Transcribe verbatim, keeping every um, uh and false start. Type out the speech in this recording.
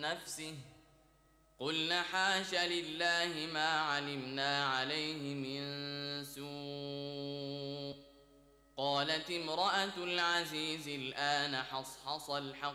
نفسه قلنا حاش لله ما علمنا عليه من سوء. قالت امرأة العزيز الآن حصحص الحق